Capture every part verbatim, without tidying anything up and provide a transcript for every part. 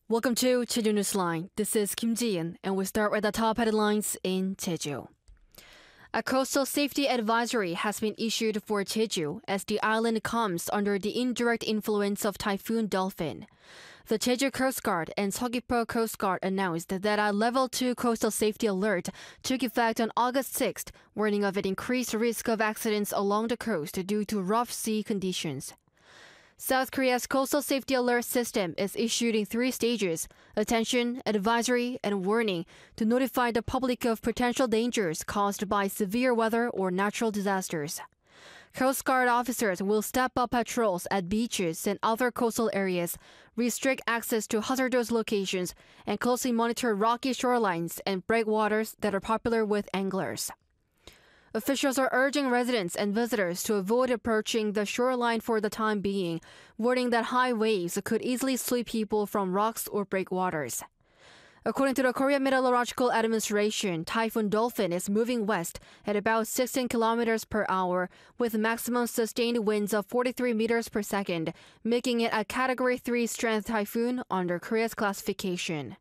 Welcome to Jeju Newsline. This is Kim Ji-in, and we start with the top headlines in Jeju. A coastal safety advisory has been issued for Jeju as the island comes under the indirect influence of Typhoon Dolphin. The Jeju Coast Guard and Seogwipo Coast Guard announced that a level two coastal safety alert took effect on August sixth, warning of an increased risk of accidents along the coast due to rough sea conditions. South Korea's coastal safety alert system is issued in three stages: attention, advisory, and warning, to notify the public of potential dangers caused by severe weather or natural disasters. Coast Guard officers will step up patrols at beaches and other coastal areas, restrict access to hazardous locations, and closely monitor rocky shorelines and breakwaters that are popular with anglers. Officials are urging residents and visitors to avoid approaching the shoreline for the time being, warning that high waves could easily sweep people from rocks or breakwaters. According to the Korea Meteorological Administration, Typhoon Dolphin is moving west at about sixteen kilometers per hour with maximum sustained winds of forty-three meters per second, making it a Category three strength typhoon under Korea's classification.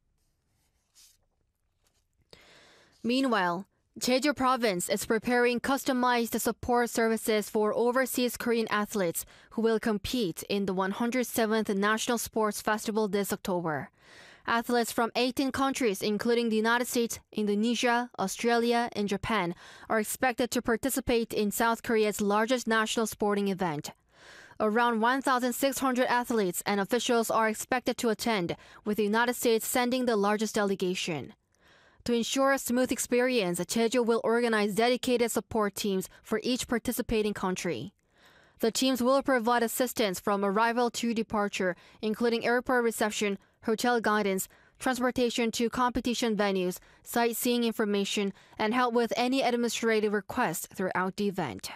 Meanwhile, Jeju Province is preparing customized support services for overseas Korean athletes who will compete in the one hundred seventh National Sports Festival this October. Athletes from eighteen countries, including the United States, Indonesia, Australia, and Japan, are expected to participate in South Korea's largest national sporting event. Around one thousand six hundred athletes and officials are expected to attend, with the United States sending the largest delegation. To ensure a smooth experience, Jeju will organize dedicated support teams for each participating country. The teams will provide assistance from arrival to departure, including airport reception, hotel guidance, transportation to competition venues, sightseeing information, and help with any administrative requests throughout the event.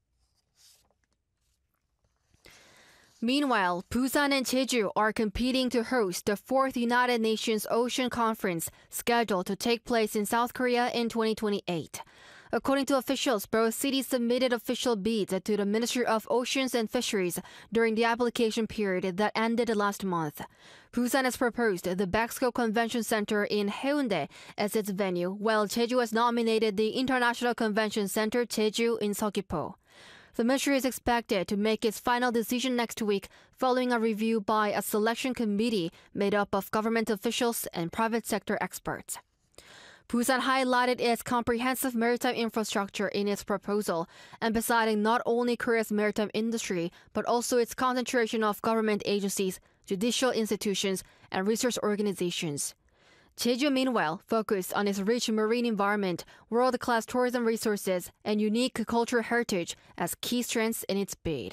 Meanwhile, Busan and Jeju are competing to host the fourth United Nations Ocean Conference, scheduled to take place in South Korea in twenty twenty-eight. According to officials, both cities submitted official bids to the Ministry of Oceans and Fisheries during the application period that ended last month. Busan has proposed the Bexco Convention Center in Haeundae as its venue, while Jeju has nominated the International Convention Center Jeju in Seogwipo. The ministry is expected to make its final decision next week following a review by a selection committee made up of government officials and private sector experts. Busan highlighted its comprehensive maritime infrastructure in its proposal, emphasizing not only Korea's maritime industry, but also its concentration of government agencies, judicial institutions, and research organizations. Jeju, meanwhile, focused on its rich marine environment, world-class tourism resources, and unique cultural heritage as key strengths in its bid.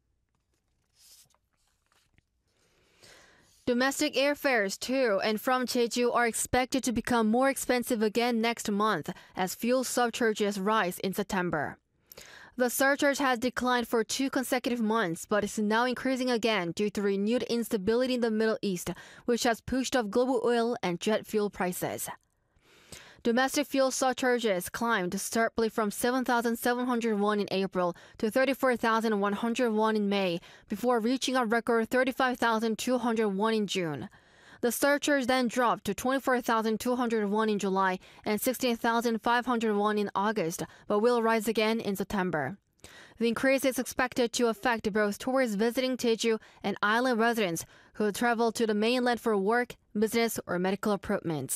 Domestic airfares to and from Jeju are expected to become more expensive again next month as fuel surcharges rise in September. The surcharge has declined for two consecutive months, but is now increasing again due to renewed instability in the Middle East, which has pushed up global oil and jet fuel prices. Domestic fuel surcharges climbed sharply from seven thousand seven hundred won in April to thirty-four thousand one hundred won in May, before reaching a record thirty-five thousand two hundred won in June. The surcharge then dropped to twenty-four thousand two hundred won in July and sixteen thousand five hundred won in August, but will rise again in September. The increase is expected to affect both tourists visiting Jeju and island residents who travel to the mainland for work, business, or medical appointments.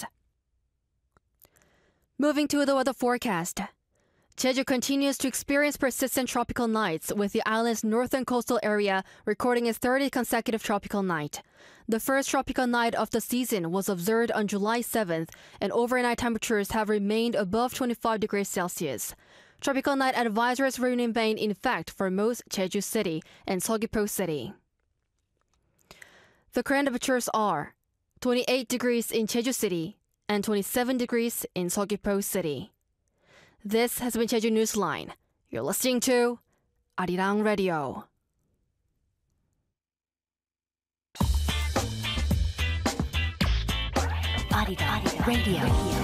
Moving to the weather forecast. Jeju continues to experience persistent tropical nights, with the island's northern coastal area recording its thirtieth consecutive tropical night. The first tropical night of the season was observed on July seventh, and overnight temperatures have remained above twenty-five degrees Celsius. Tropical night advisories remain in effect for most Jeju City and Seogwipo City. The current temperatures are twenty-eight degrees in Jeju City and twenty-seven degrees in Seogwipo City. This has been Jeju Newsline. You're listening to Arirang Radio. Arirang Radio.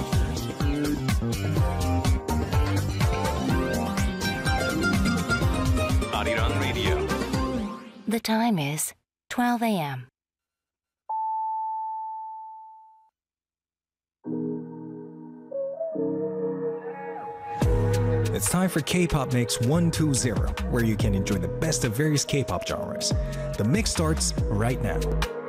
Arirang Radio. The time is twelve a.m. It's time for K-Pop Mix one two zero, where you can enjoy the best of various K-pop genres. The mix starts right now.